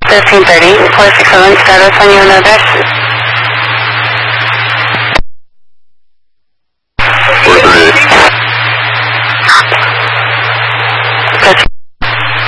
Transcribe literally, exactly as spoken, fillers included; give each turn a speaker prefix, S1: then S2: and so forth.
S1: fifteen thirty, four six seven, status on your address.